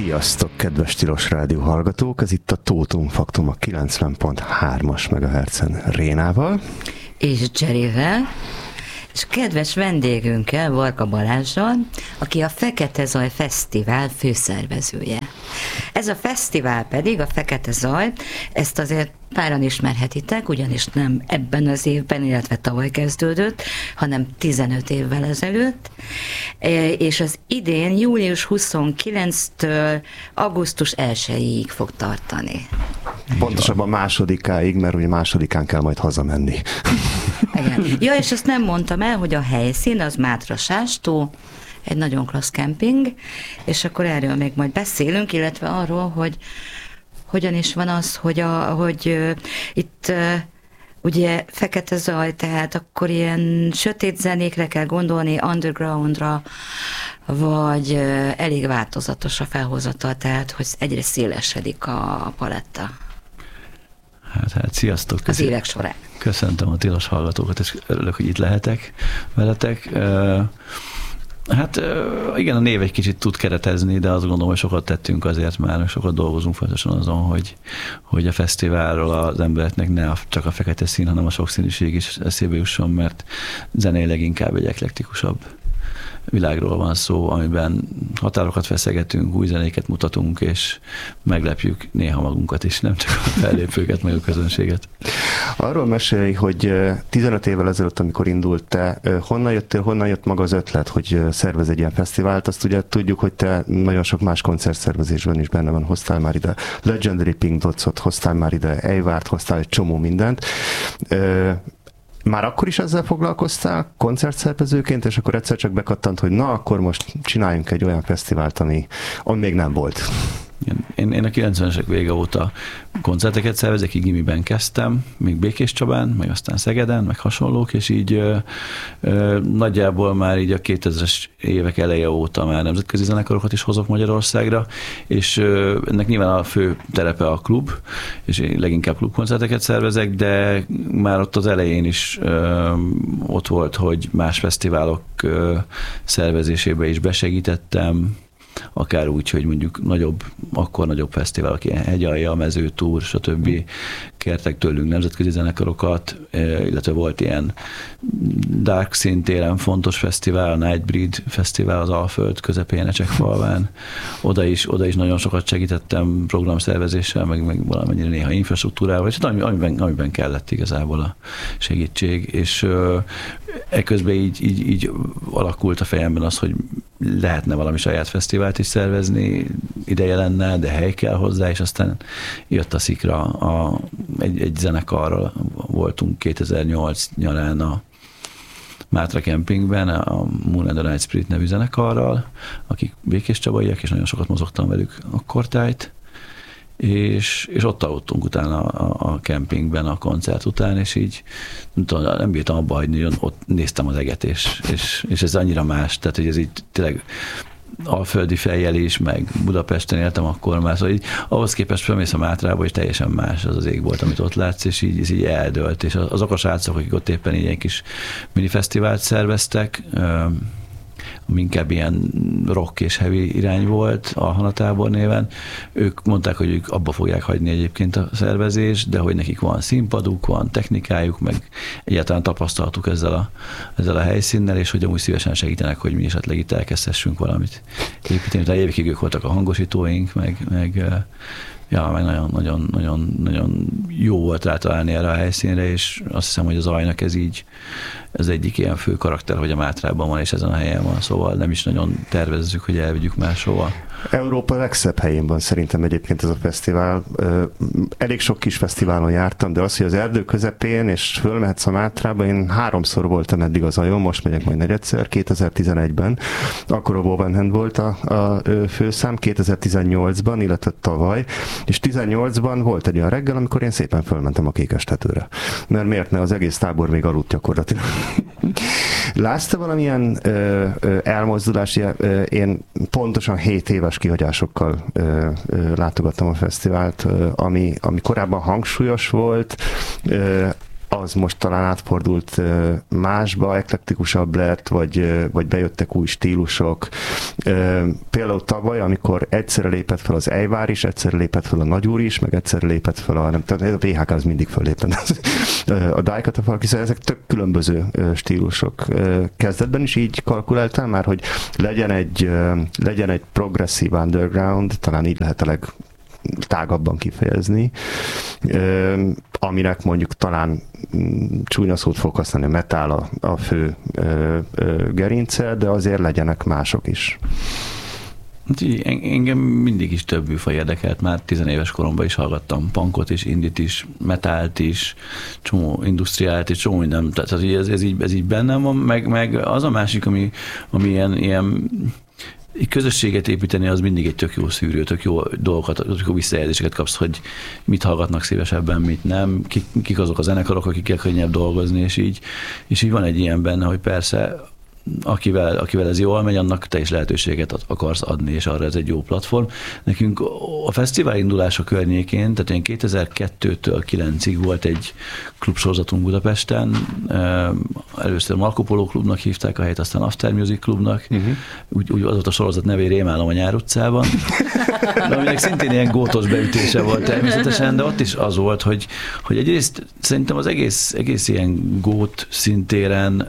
Sziasztok, kedves Tilos Rádió hallgatók! Ez itt a Tótum Faktum a 90.3-as MHz-en Rénával. És Jerryvel. És kedves vendégünkkel, Varga Balázsral, aki a Fekete Zaj Fesztivál főszervezője. Ez a fesztivál pedig, a Fekete Zaj, ezt azért páran ismerhetitek, ugyanis nem ebben az évben, illetve tavaly kezdődött, hanem 15 évvel ezelőtt, és az idén július 29-től augusztus 1-ig fog tartani. Pontosabban másodikáig, mert ugye másodikán kell majd hazamenni. Igen. Ja, és azt nem mondtam el, hogy a helyszín az Mátra-Sástó, egy nagyon klassz kemping, és akkor erről még majd beszélünk, illetve arról, hogy hogyan is van az, hogy itt ugye Fekete Zaj, tehát akkor ilyen sötét zenékre kell gondolni, undergroundra, vagy elég változatos a felhozatal, tehát hogy egyre szélesedik a paletta. Hát sziasztok! Az évek során. Köszöntöm a tilos hallgatókat, és örülök, hogy itt lehetek veletek. Hát igen, a név egy kicsit tud keretezni, de azt gondolom, hogy sokat tettünk azért már, sokat dolgozunk folyamatosan azon, hogy a fesztiválról az embereknek ne csak a fekete szín, hanem a sokszínűség is eszébe jusson, mert zeneileg inkább egy eklektikusabb világról van szó, amiben határokat feszegetünk, új zenéket mutatunk, és meglepjük néha magunkat is, nem csak a fellépőket, meg a közönséget. Arról mesélj, hogy 15 évvel ezelőtt, amikor indult te, honnan jött maga az ötlet, hogy szervez egy ilyen fesztivált? Azt ugye tudjuk, hogy te nagyon sok más koncertszervezésben is benne van, hoztál már ide Legendary Pink Dots-ot, hoztál már ide Eivárt, hoztál egy csomó mindent. Már akkor is ezzel foglalkoztál koncertszervezőként, és akkor egyszer csak bekattant, hogy na, akkor most csináljunk egy olyan fesztivált, ami még nem volt. Én a 90-es vége óta koncerteket szervezek, gimiben kezdtem, még Békéscsabán, meg aztán Szegeden, meg hasonlók, és így nagyjából már így a 2000-es évek eleje óta már nemzetközi zenekarokat is hozok Magyarországra, és ennek nyilván a fő terepe a klub, és én leginkább klubkoncerteket szervezek, de már ott az elején is ott volt, hogy más fesztiválok szervezésébe is besegítettem, akár úgy, hogy mondjuk nagyobb fesztiválok, ilyen Hegyalja, Mezőtúr, stb. Kértek tőlünk nemzetközi zenekarokat, illetve volt ilyen Dark Scene téren fontos fesztivál, a Nightbreed fesztivál az Alföld közepén, Ecsekfalván. Oda is nagyon sokat segítettem programszervezéssel, meg valamennyire néha infrastruktúrával, és amiben kellett igazából a segítség, és ekközben így alakult a fejemben az, hogy lehetne valami saját fesztivált is szervezni, ideje lenne, de hely kell hozzá, és aztán jött a szikra, egy zenekarral voltunk 2008 nyarán a Mátra Kempingben, a Moon and the Night Spirit nevű zenekarral, akik békéscsabaiak, és nagyon sokat mozogtam velük akkortájt, és ott aludtunk utána a kempingben a koncert után, és így nem bírtam abba hagyni, hogy ott néztem az eget, és ez annyira más, tehát hogy ez így tényleg alföldi fejjel is, meg Budapesten éltem akkor már, szóval így, ahhoz képest felmész a Mátrába, és teljesen más az égbolt, amit ott látsz, és így eldőlt, és azok a srácok, akik ott éppen így egy kis minifesztivált szerveztek, ami inkább ilyen rock és heavy irány volt a Hanatábor néven. Ők mondták, hogy ők abba fogják hagyni egyébként a szervezést, de hogy nekik van színpaduk, van technikájuk, meg egyáltalán tapasztalatuk ezzel a helyszínnel, és hogy amúgy szívesen segítenek, hogy mi esetleg itt elkezdhessünk valamit építeni. Tehát évekig ők voltak a hangosítóink, meg nagyon jó volt rátalálni erre a helyszínre, és azt hiszem, hogy az Zajnak ez egyik ilyen fő karakter, hogy a Mátrában van, és ezen a helyen van, szóval nem is nagyon tervezzük, hogy elvigyük máshova. Európa legszebb helyén van szerintem egyébként ez a fesztivál. Elég sok kis fesztiválon jártam, de az, hogy az erdő közepén, és fölmehetsz a Mátrába, én 3-szor voltam eddig az Zajon, most megyek majd negyedszer, 2011-ben. Akkor a Wovenhand volt a főszám, 2018-ban, illetve tavaly, és 18-ban volt egy olyan reggel, amikor én szépen fölmentem a Kékestetőre. Mert miért ne, az egész tábor még aludt gyakorlatilag. Látsz te valamilyen elmozdulást? Én pontosan 7 éves kihagyásokkal látogattam a fesztivált, ami korábban hangsúlyos volt, az most talán átfordult másba, eklektikusabb lett, vagy bejöttek új stílusok. Például tavaly, amikor egyszerre lépett fel az Ejvár is, egyszerre lépett fel a Nagyúr is, meg egyszerre lépett fel a VHK az mindig föllépett. A Dájkatafalk, hiszen ezek tök különböző stílusok. Kezdetben is így kalkuláltál már, hogy legyen egy progresszív underground, talán így lehet a legtágabban kifejezni, aminek mondjuk talán csúnya szót fog használni, metal a fő gerince, de azért legyenek mások is. Engem mindig is több műfaj érdekelt, már 10 éves koromban is hallgattam punkot is, indit is, metált is, csomó industriált is, csomó minden, tehát ez így bennem van, meg az a másik, ami ilyen közösséget építeni, az mindig egy tök jó szűrő, tök jó dolgokat, tök jó visszajelzéseket kapsz, hogy mit hallgatnak szívesebben, mit nem, kik azok a zenekarok, akikkel könnyebb dolgozni, és így van egy ilyen benne, hogy persze akivel ez jól megy, annak te is lehetőséget akarsz adni, és arra ez egy jó platform. Nekünk a fesztivál indulása környékén, tehát ilyen 2002-től 9-ig volt egy klubsorozatunk Budapesten, először Marco Polo klubnak hívták a helyet, aztán After Music klubnak, úgy az volt a sorozat neve, Rémálom a Nyár utcában, de aminek szintén ilyen gótos beütése volt természetesen, de ott is az volt, hogy egyrészt szerintem az egész ilyen gót szintéren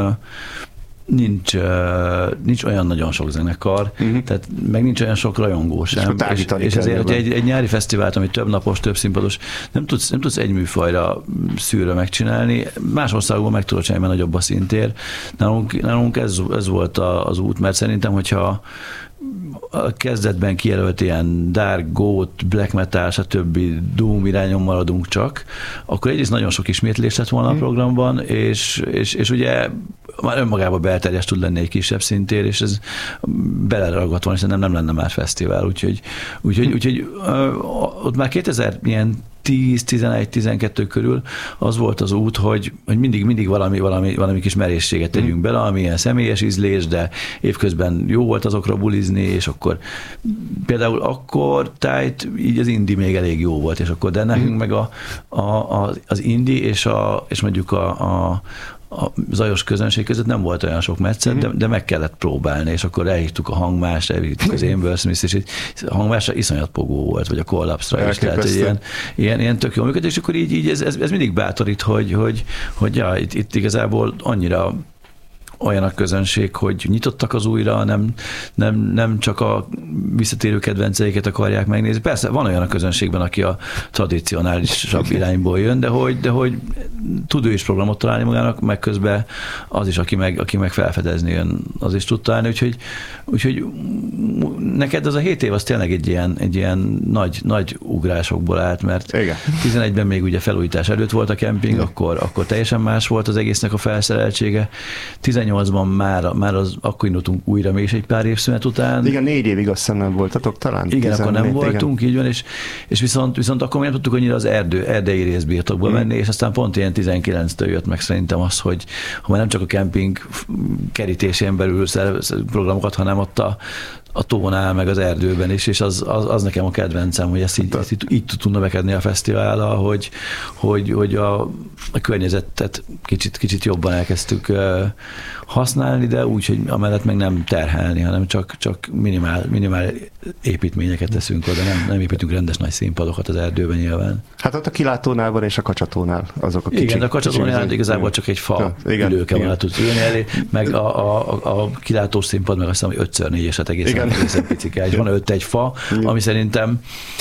nincs olyan nagyon sok zenekar, tehát meg nincs olyan sok rajongó sem. És ezért, hogy egy nyári fesztivált, ami több napos, több színpados, nem tudsz egy műfajra szűrre megcsinálni. Más országokban meg tudod csinálni, mert nagyobb a szintér. Nálunk ez volt az út, mert szerintem, hogyha a kezdetben kijelölt ilyen dark, goth, black metal, stb. Doom irányon maradunk csak, akkor egyrészt nagyon sok ismétlés lett volna a programban, és ugye már önmagában belterjes tud lenni egy kisebb szintér, és ez beleragadt volna, és nem lenne már fesztivál. Úgyhogy ott már 2010-11-12 körül az volt az út, hogy mindig valami kis merészséget tegyünk bele, ami ilyen személyes ízlés, de évközben jó volt azokra bulizni, és akkor például akkor tájt így az indie még elég jó volt, és akkor de nekünk meg az indie és mondjuk a zajos közönség között nem volt olyan sok metszet, de meg kellett próbálni, és akkor elhívtuk a Hangmást, elhívtuk az Amber Smith, és a Hangmásra iszonyat pogó volt, vagy a Collapse-ra is, tehát ilyen tök jó működés, és akkor így ez mindig bátorít, hogy itt igazából annyira olyan a közönség, hogy nyitottak az újra, nem csak a visszatérő kedvenceiket akarják megnézni. Persze van olyan a közönségben, aki a tradicionálisabb irányból jön, de hogy tud ő is programot találni magának, meg közben az is, aki meg felfedezni jön, az is tud találni. Úgyhogy neked az a 7 év az tényleg egy ilyen nagy ugrásokból állt, mert 11-ben még ugye felújítás előtt volt a kemping, akkor teljesen más volt az egésznek a felszereltsége. 18-ban már akkor indultunk újra még egy pár évszünet után. Igen, 4 évig azt hiszem nem voltatok talán. Igen, 14, akkor nem voltunk, így van, és viszont akkor nem tudtuk annyira az erdei részbirtokba menni, és aztán pont ilyen 19-től jött meg szerintem az, hogy már nem csak a kemping kerítésén belül programokat, hanem ott a tónál, meg az erdőben is, és az nekem a kedvencem, hogy ezt így tud növekedni a fesztivállal, hogy a környezetet kicsit jobban elkezdtük használni, de úgy, hogy amellett meg nem terhelni, hanem csak minimál építményeket teszünk oda, nem építünk rendes nagy színpadokat az erdőben nyilván. Hát ott a kilátónál van, és a kacsatónál azok a kicsik. Igen, de a kacsatónál igazából csak egy fa ülőke van, tudsz ülni elé, meg a kilátós színpad, meg azt hiszem, hogy 5x4-eset egészen picike. Van előtt egy fa, ami szerintem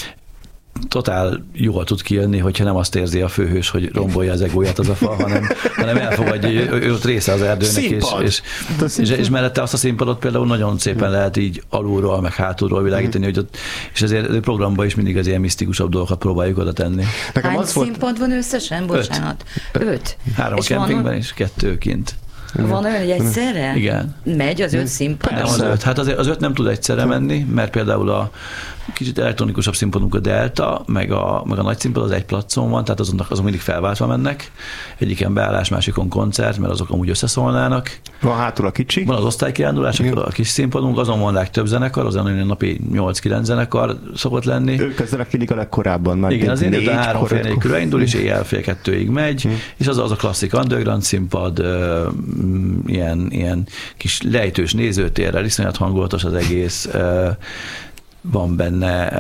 totál jól tud kijönni, hogyha nem azt érzi a főhős, hogy rombolja az egóját az a fa, hanem elfogadja, hogy ő ott része az erdőnek, és mellette azt a színpadot például nagyon szépen lehet így alulról, meg hátulról világítani, hogy ott, és ezért a programban is mindig az ilyen misztikusabb dolgokat próbáljuk oda tenni. Hány színpad van összesen? Bocsánat. 5. 3 a kempingben és 2 kint. Van olyan, hogy egyszerre? Igen. Megy az 5 színpad? Nem, az 5. Hát az 5 nem tud egyszerre menni, mert például a kicsit elektronikusabb színpadunk a Delta, meg a nagy színpad az egy placon van, tehát azok mindig felváltva mennek. Egyiken beállás, másikon koncert, mert azok amúgy összeszólnának. Van hátul a kicsi. Van az osztálykirándulás, a kis színpadunk, azon van legtöbb zenekar, azon napi 8-9 zenekar szokott lenni. Ők kezdenek mindig a legkorábban. Igen, az én 3-4 körül indul, és éjjel fél 2-ig megy, és az a klasszik underground színpad, ilyen kis lejtős nézőtérrel, iszonyat hangulatos az egész, van benne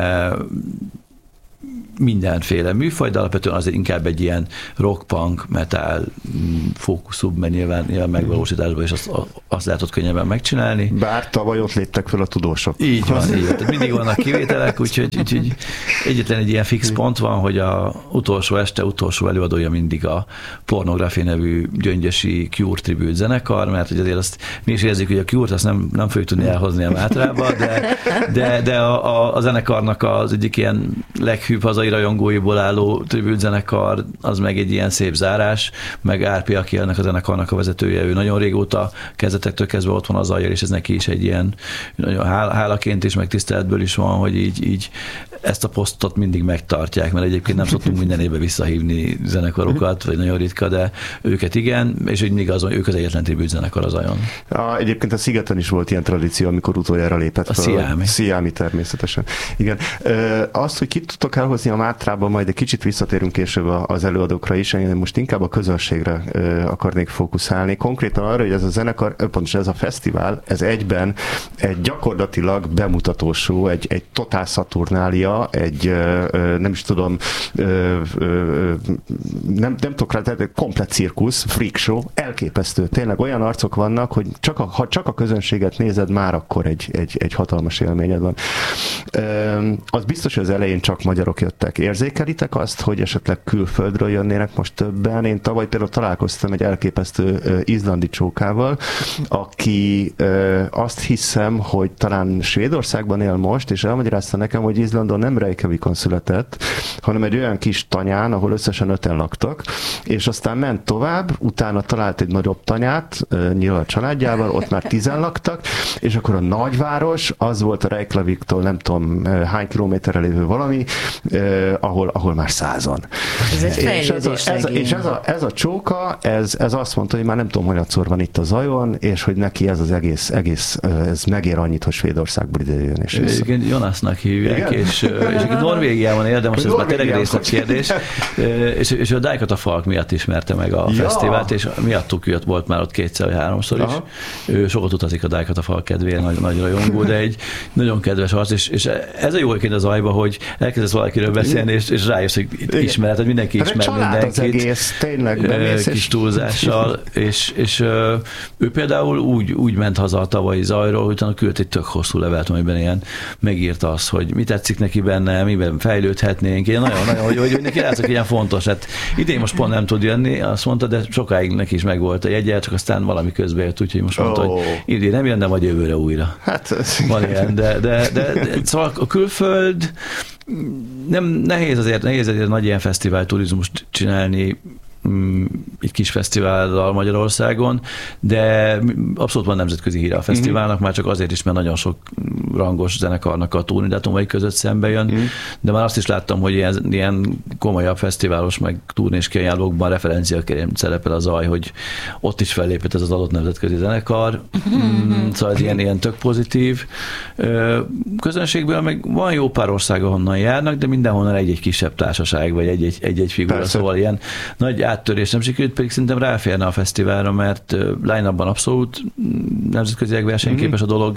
mindenféle műfaj, de alapvetően az inkább egy ilyen rock, punk, metal fókuszú, mert nyilván megvalósításban is azt lehet ott könnyebben megcsinálni. Bár tavaly ott léptek fel a tudósok. Így van. Tehát mindig vannak kivételek, úgyhogy egyetlen egy ilyen fix pont van, hogy a utolsó előadója mindig a Pornography nevű gyöngyösi Cure tribute zenekar, mert hogy azért azt mi is érzik, hogy a Cure-t azt nem fogjuk tudni elhozni a Mátrába, de a zenekarnak az egyik ilyen leghűbb hazai rajongóiból álló tribute zenekar, az meg egy ilyen szép zárás, meg Árpi, aki ennek a zenekarnak a vezetője, ő nagyon régóta kezdetektől kezdve ott van az Zajjal, és ez neki is egy ilyen nagyon hálaként is, meg tiszteletből is van, hogy így ezt a posztot mindig megtartják, mert egyébként nem szoktunk minden évben visszahívni zenekarokat, vagy nagyon ritka, de őket igen, és úgy mindig ők az egyetlen tribute zenekar az Ajon. Egyébként a Szigeten is volt ilyen tradíció, amikor utoljára lépett fel. A Sziámi természetesen. Igen. Azt, hogy kit tudtok elhozni a Mátrába, majd egy kicsit visszatérünk később az előadókra is, én most inkább a közönségre akarnék fókuszálni. Konkrétan arra, hogy ez a zenekar, pontosan ez a fesztivál, ez egyben egy gyakorlatilag bemutató show, egy totál Saturnália, egy nem is tudom, nem tudok rá, tehát egy komplet cirkusz, freak show, elképesztő. Tényleg olyan arcok vannak, hogy ha csak a közönséget nézed, már akkor egy hatalmas élményed van. Az biztos, hogy az elején csak magyarok jöttek. Érzékelitek azt, hogy esetleg külföldről jönnének most többen? Én tavaly például találkoztam egy elképesztő izlandi csókával, aki azt hiszem, hogy talán Svédországban él most, és elmagyarázta nekem, hogy Izlandon nem Reykjavikon született, hanem egy olyan kis tanyán, ahol összesen 5-en laktak, és aztán ment tovább, utána talált egy nagyobb tanyát, nyilván a családjával, ott már 10 laktak, és akkor a nagyváros, az volt a Reykjaviktól nem tudom hány kilométerre lévő valami, ahol már 100-an. Ez egy fejlődés. És ez a csóka, ez azt mondta, hogy már nem tudom, hogy van itt a Zajon, és hogy neki ez az egész ez megér annyit, hogy Svédországból ide jön. Igen, Jonasnak hívják, és Norvégiában él, de most ez már tényleg részletkérdés, és a Dajkata Falk miatt ismerte meg a fesztivált, és miattuk jött, volt már ott 2-3-szor is. Ő sokat utazik a Dajkata Falk kedvére, nagy rajongó, de egy nagyon kedves arc, és ez a jó egyébként az Ajba, hogy elkezdesz valakiről beszélni, és rájössz, hogy ismered, hogy mindenki ismer mindenkit. Az egész, tényleg kis túlzással, és ő például úgy ment haza a tavalyi Zajról, hogy utána küldött egy tök hosszú levelet, amiben ilyen megírta azt, hogy mi tetszik neki benne, miben fejlődhetnénk, nagyon, hogy neki látszik, ilyen fontos. Hát idén most pont nem tud jönni, azt mondta, de sokáig neki is megvolt a jegye, csak aztán valami közbe jött, úgyhogy most mondta, hogy idén nem jön, de vagy jövőre újra. Hát, van ilyen, de szóval a külföld nehéz azért nagy ilyen fesztivál turizmust csinálni egy kis fesztivállal Magyarországon, de abszolút van nemzetközi híre a fesztiválnak, már csak azért is, mert nagyon sok rangos zenekarnak a turnédátumai között szembe jön, de már azt is láttam, hogy ilyen komolyabb fesztiválos, meg turnés kiajánlókban referenciaként szerepel a Zaj, hogy ott is fellépett ez az adott nemzetközi zenekar, szóval ez ilyen tök pozitív. Közönségből meg van jó pár ország, ahonnan járnak, de mindenhonnan egy-egy kisebb társaság, vagy egy-egy figura, persze. Szóval ilyen nagy áttörés nem sikerült, pedig szerintem ráférne a fesztiválra, mert line-upban abszolút nemzetközileg versenyképes a dolog.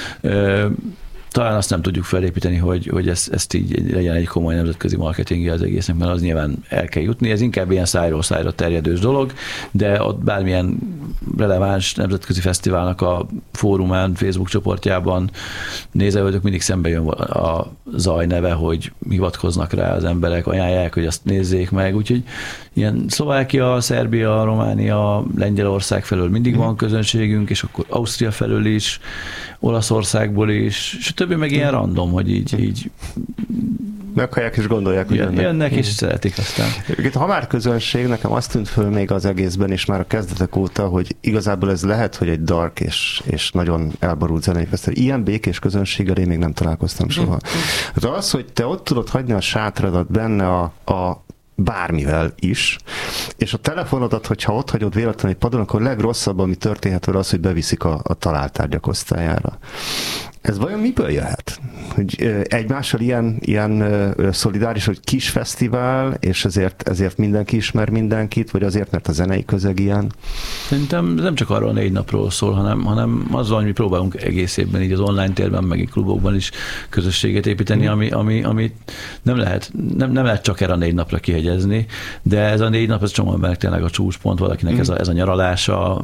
Talán azt nem tudjuk felépíteni, hogy ezt így legyen egy komoly nemzetközi marketingje az egésznek, mert az nyilván el kell jutni. Ez inkább ilyen szájról szájra terjedős dolog, de ott bármilyen releváns nemzetközi fesztiválnak a fórumán, Facebook csoportjában nézelődök, mindig szembe jön a Zaj neve, hogy hivatkoznak rá az emberek, ajánlják, hogy azt nézzék meg. Úgyhogy ilyen Szlovákia, Szerbia, Románia, Lengyelország felől mindig van közönségünk, és akkor Ausztria felől is, Olaszországból is, és a többi meg ilyen random, hogy így meghallják és gondolják, hogy jönnek és szeretik aztán. Ha már közönség, nekem azt tűnt föl még az egészben, és már a kezdetek óta, hogy igazából ez lehet, hogy egy dark és nagyon elborult zenei fesztivál. Ilyen békés közönséggel én még nem találkoztam soha. Az, hogy te ott tudod hagyni a sátradat benne a bármivel is, és a telefonodat, hogyha ott hagyod véletlenül egy padon, akkor legrosszabb, ami történhet vele az, hogy beviszik a találtárgyak osztályára. Ez vajon miből jöhet? Hogy egymással ilyen szolidáris, hogy kis fesztivál, és ezért mindenki ismer mindenkit, vagy azért, mert a zenei közeg ilyen? Szerintem nem csak arról 4 napról szól, hanem azzal, hogy mi próbálunk egész évben így az online térben, meg klubokban is közösséget építeni, ami nem lehet csak erre a 4 napra kihegyezni, de ez a 4 nap, ez csomóan emberek tényleg a csúcspont, valakinek ez a nyaralása,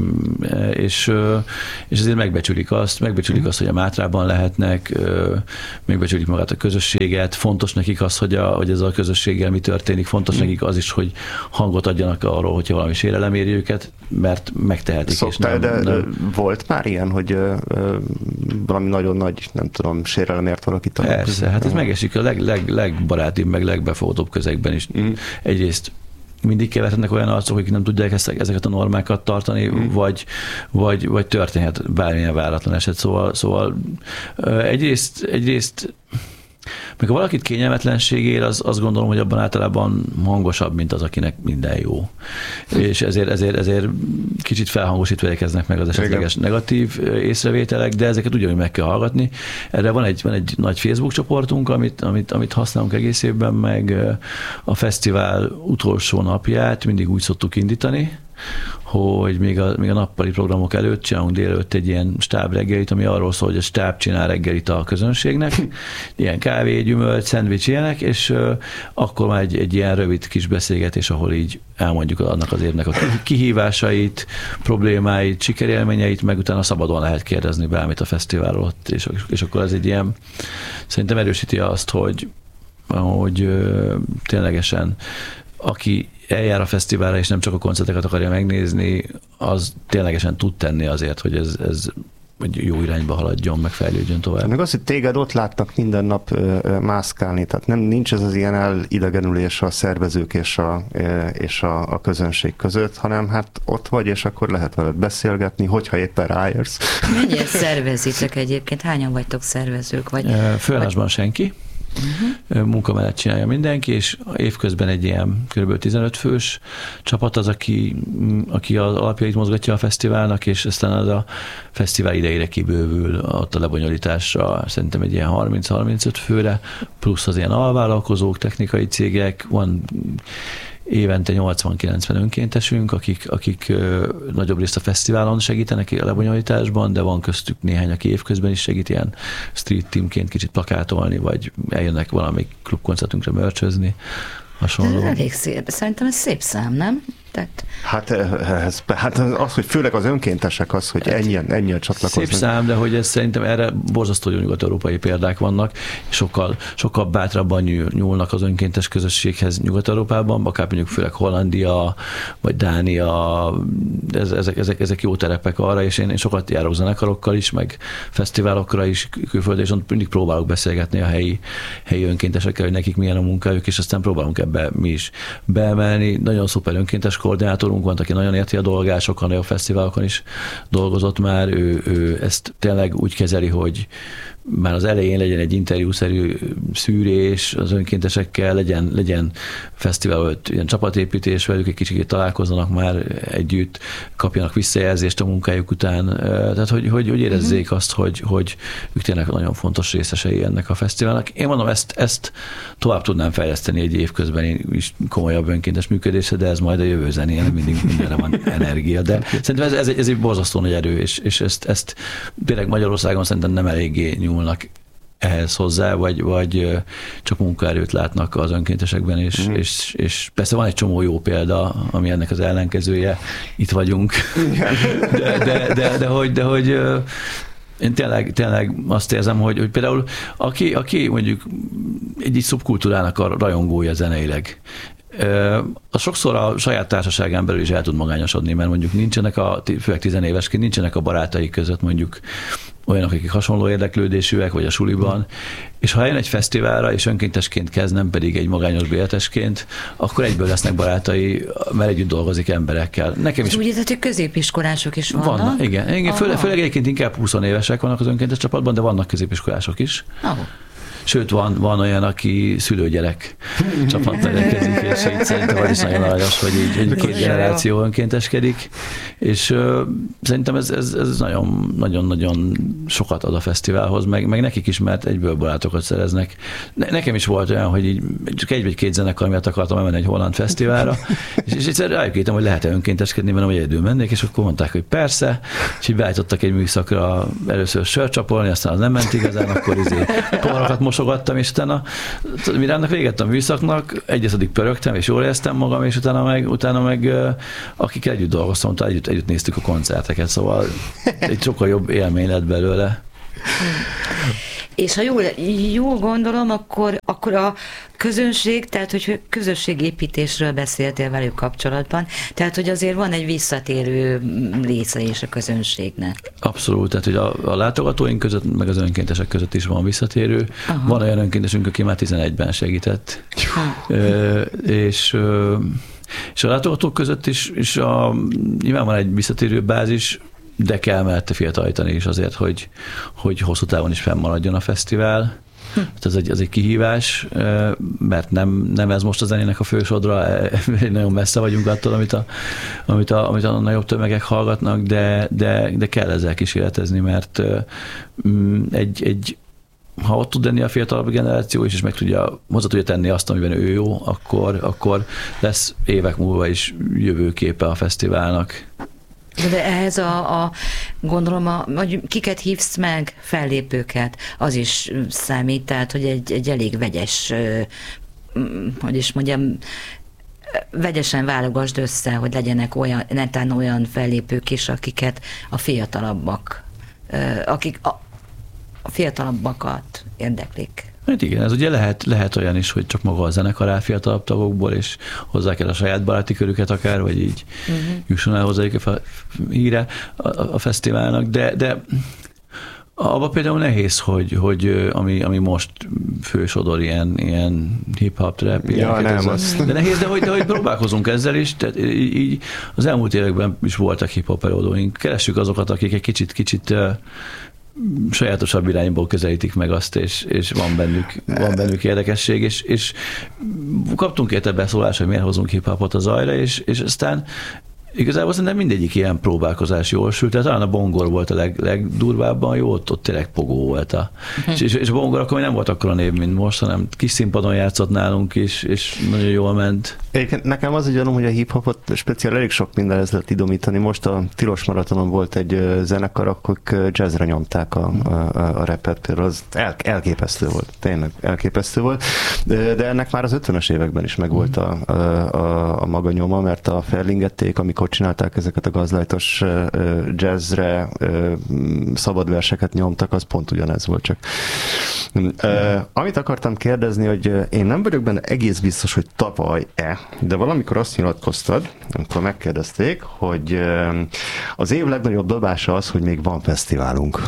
és ezért megbecsülik azt, hogy a Mátrában lehetnek, megbecsülik magát a közösséget, fontos nekik az, hogy ez a közösséggel mi történik, fontos nekik az is, hogy hangot adjanak arról, hogyha valami sérelem éri őket, mert megtehetik. Szoktál, de volt már ilyen, hogy valami nagyon nagy, nem tudom, sérelem ért valakit? Persze, hát ez megesik a legbarátibb, meg legbefogadóbb közegben is. Egyrészt mindig keverednek olyan arcok, akik nem tudják ezeket a normákat tartani, vagy történhet bármilyen váratlan eset. Szóval egyrészt meg ha valakit kényelmetlenség ér, azt gondolom, hogy abban általában hangosabb, mint az, akinek minden jó. És ezért kicsit felhangosítva érkeznek meg az esetleges negatív észrevételek, de ezeket ugyanúgy meg kell hallgatni. Erre van egy nagy Facebook csoportunk, amit használunk egész évben, meg a fesztivál utolsó napját mindig úgy szoktuk indítani, hogy még a nappali programok előtt csinálunk délelőtt egy ilyen stáb reggelit, ami arról szól, hogy a stáb csinál reggelit a közönségnek, ilyen kávé, gyümölcs, szendvics ilyenek, és akkor már egy ilyen rövid kis beszélgetés, ahol így elmondjuk annak az évnek a kihívásait, problémáit, sikerélményeit, meg utána szabadon lehet kérdezni bármit a fesztiválról ott, és akkor ez egy ilyen, szerintem erősíti azt, hogy ténylegesen aki eljár a fesztiválra, és nem csak a koncerteket akarja megnézni, az ténylegesen tud tenni azért, hogy ez jó irányba haladjon, meg fejlődjön tovább. Meg az, hogy téged ott látnak minden nap mászkálni, tehát nincs ez az ilyen elidegenülés a szervezők és a közönség között, hanem hát ott vagy, és akkor lehet veled beszélgetni, hogyha éppen ráérsz. Mennyire szervezitek egyébként? Hányan vagytok szervezők? Főállásban senki. Munka mellett csinálja mindenki, és évközben egy ilyen kb. 15 fős csapat az, aki az alapjait mozgatja a fesztiválnak, és aztán az a fesztivál idejére kibővül ott a lebonyolításra, szerintem egy ilyen 30-35 főre, plusz az ilyen alvállalkozók, technikai cégek, van évente 80-90 önkéntesünk, akik nagyobb részt a fesztiválon segítenek a lebonyolításban, de van köztük néhány, aki évközben is segít ilyen street teamként kicsit plakátolni, vagy eljönnek valami klubkoncertünkre mörcsözni, hasonló. Ez elég szép. Szerintem ez szép szám, nem? Hát az, hogy főleg az önkéntesek az, hogy ennyien csatlakoznak. Szép szám, de hogy ez szerintem erre borzasztó jó nyugat-európai példák vannak, és sokkal bátrabban nyúlnak az önkéntes közösséghez Nyugat-Európában, akár mondjuk főleg Hollandia, vagy Dánia, ezek jó terepek arra, és én sokat járok zenekarokkal is, meg fesztiválokra is külföldön, és mindig próbálok beszélgetni a helyi önkéntesekkel, hogy nekik milyen a munkájuk, és aztán próbálunk ebbe mi is beemelni. Nagyon szuper önkéntes koordinátorunk van, aki nagyon érti a dolgát, sokkal nagyobb fesztiválokon is dolgozott már, ő ezt tényleg úgy kezeli, hogy már az elején legyen egy interjúszerű szűrés az önkéntesekkel, legyen fesztivál, ilyen csapatépítés velük, egy kicsit találkozzanak már együtt, kapjanak visszajelzést a munkájuk után, tehát hogy érezzék azt, hogy ők tényleg nagyon fontos részesei ennek a fesztiválnak. Én mondom, ezt tovább tudnám fejleszteni egy év közben is komolyabb önkéntes működésre, de ez majd a jövő zenéje, mindig mindenre van energia, de szerintem ez egy borzasztó nagy erő, és ezt tényleg Magyarországon szerintem nem eléggé nyúlnak ehhez hozzá, vagy csak munkaerőt látnak az önkéntesekben, és persze van egy csomó jó példa, ami ennek az ellenkezője, itt vagyunk, de hogy én tényleg azt érzem, hogy például aki mondjuk egy szubkultúrának a rajongója zeneileg, Az sokszor a saját társaságán belül is el tud magányosodni, mert mondjuk nincsenek főleg 10 évesként nincsenek a barátai között mondjuk olyanok, akik hasonló érdeklődésűek, vagy a suliban, és ha eljön egy fesztiválra, és önkéntesként kezd, nem pedig egy magányos béletesként, akkor egyből lesznek barátai, mert együtt dolgozik emberekkel. Nekem is. Úgy érted, hogy középiskolások is vannak? Igen. Főleg egyébként inkább 20 évesek vannak az önkéntes csapatban, de vannak középiskolások is. Sőt, van olyan, aki szülőgyerek csapattal érkezik, és így szerintem az is nagyon aranyos, hogy így 2 generáció önkénteskedik, és szerintem ez nagyon-nagyon sokat ad a fesztiválhoz, meg nekik is, mert egyből barátokat szereznek. Nekem is volt olyan, hogy így csak egy vagy 2 zenekar miatt akartam elmenni egy holland fesztiválra, és egyszer rájuk írtam, hogy lehet-e önkénteskedni, mert nem egyedül mennék, és akkor mondták, hogy persze, és így beállítottak egy műszakra először sört csapolni, aztán az nem ment igazán, akkor poharakat mosogattam, és mire annak véget a műszaknak, egyeszedik pörögtem, és jól éreztem magam, és utána meg akikkel együtt dolgoztam, együtt néztük a koncerteket, szóval egy sokkal jobb élmény lett belőle. És ha jól gondolom, akkor a közönség, tehát hogy közösségépítésről beszéltél velük kapcsolatban, tehát hogy azért van egy visszatérő része is a közönségnek. Abszolút, tehát hogy a látogatóink között, meg az önkéntesek között is van visszatérő. Aha. Van olyan önkéntesünk, aki már 11-ben segített. És a látogatók között is nyilván van egy visszatérő bázis, de kell mellette fiatalítani is azért, hogy hosszú távon is fennmaradjon a fesztivál. Ez egy kihívás, mert nem ez most a zenének a fősodra, nagyon messze vagyunk attól, amit a nagyobb tömegek hallgatnak, de kell ezzel kísérletezni, mert ha ott tud lenni a fiatalabb generáció is, és hozzá tudja tenni azt, amiben ő jó, akkor lesz évek múlva is jövőképe a fesztiválnak. De ehhez gondolom, hogy kiket hívsz meg, fellépőket, az is számít, tehát, hogy egy elég vegyes, hogy is mondjam, vegyesen válogasd össze, hogy legyenek olyan fellépők is, akiket a fiatalabbak, akik a fiatalabbakat érdeklik. Hát igen, ez ugye lehet olyan is, hogy csak maga a zenekar áll fiatalabb tagokból, és hozzá kell a saját baráti körüket akár, vagy így jusson el hozzájuk a híre a fesztiválnak, de abban például nehéz, hogy ami most fősodor ilyen hip-hop trap. De nehéz, de hogy próbálkozunk ezzel is, tehát így az elmúlt években is voltak hip-hop előadóink. Keressük azokat, akik egy kicsit sajátosabb irányból közelítik meg azt, és van bennük érdekesség, és kaptunk érte beszólást, hogy miért hozunk hip-hopot a zajra, és aztán igazából szerintem mindegyik ilyen próbálkozás jól sült, tehát talán a bongor volt a legdurvábban jó, ott tényleg pogó volt. És a bongor akkor nem volt akkora név, mint most, hanem kis színpadon játszott nálunk is, és nagyon jól ment. Nekem az gyanom, hogy a hip-hopot speciál elég sok mindenhez lehet idomítani. Most a Tilos Maratonon volt egy zenekar, akik jazzre nyomták a rapet, például az elképesztő volt, tényleg elképesztő volt, de ennek már az 50-es években is megvolt a maga nyoma, mert a fellingették, amikor csinálták ezeket a gazlájtos jazzre szabad verseket nyomtak, az pont ugyanez volt csak. Amit akartam kérdezni, hogy én nem vagyok benne egész biztos, hogy tavaly-e, de valamikor azt nyilatkoztad, amikor megkérdezték, hogy az év legnagyobb dobása az, hogy még van fesztiválunk.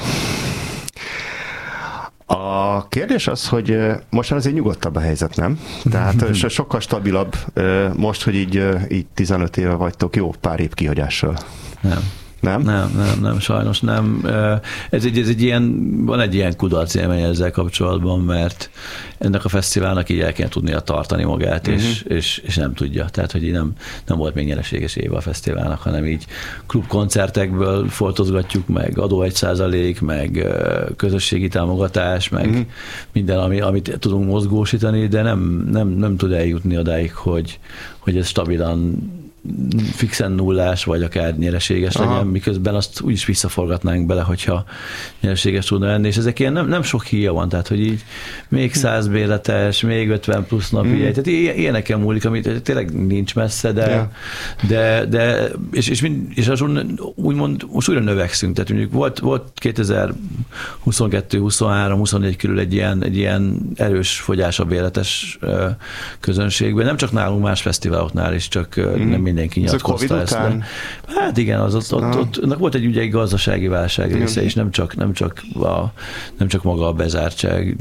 A kérdés az, hogy most azért nyugodtabb a helyzet, nem? Tehát sokkal stabilabb most, hogy így 15 éve vagytok, jó pár év kihagyással. Nem, sajnos nem. Ez egy ilyen, van egy ilyen kudarc élmény ezzel kapcsolatban, mert ennek a fesztiválnak így el kell tudnia tartani magát, és nem tudja. Tehát, hogy így nem volt még nyereséges éve a fesztiválnak, hanem így klubkoncertekből foltozgatjuk, meg adó 1%, meg közösségi támogatás, meg minden, amit tudunk mozgósítani, de nem tud eljutni odáig, hogy ez stabilan fixen nullás, vagy akár nyereséges legyen, miközben azt úgyis visszaforgatnánk bele, hogyha nyereséges tudna lenni, és ezek ilyen nem sok híja van, tehát hogy így még 100 bérletes, még 50 plusz napi, tehát ilyeneken múlik, amit tényleg nincs messze, de és úgymond most újra növekszünk, tehát mondjuk volt 2022, 23, 24 körül egy ilyen erős fogyás a bérletes közönségben, nem csak nálunk, más fesztiváloknál is, csak nem mindenki nyilatkozta ezt. Hát igen, ott volt egy gazdasági válság része, és nem csak maga a bezártság.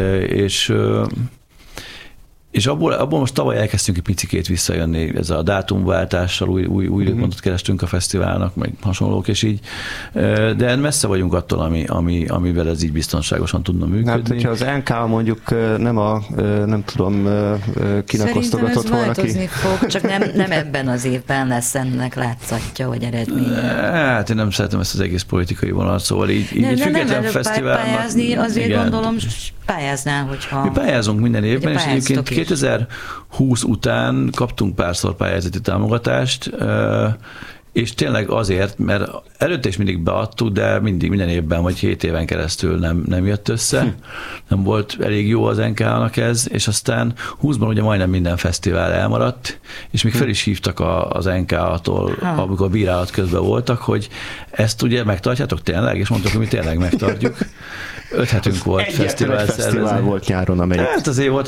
És abból most tavaly elkezdtünk egy picikét visszajönni, ez a dátumváltással, új időpontot kerestünk a fesztiválnak, meg hasonlók, és így, de messze vagyunk attól, amivel ez így biztonságosan tudna működni. Hát, hogyha az NK mondjuk nem tudom, kinek osztogatott volna ki. Szerintem ez változni fog, csak nem ebben az évben lesz ennek látszatja, vagy eredménye. Hát én nem szeretem ezt az egész politikai vonalat, szóval így egy független fesztiválnak. Pályázni azért igen. Gondolom, pályáznál, hogyha... Mi pályázunk minden évben, és egyébként 2020 után kaptunk párszor pályázati támogatást, és tényleg azért, mert előtte is mindig beadtuk, de minden évben vagy 7 éven keresztül nem jött össze. Nem volt elég jó az NK-nak ez, és aztán 20-ban ugye majdnem minden fesztivál elmaradt, és még fel is hívtak az NK-tól, amikor bírálat közben voltak, hogy ezt ugye megtartjátok tényleg, és mondtuk, hogy mi tényleg megtartjuk. 5 hetünk volt fesztivál volt nyáron, amelyik... Hát azért volt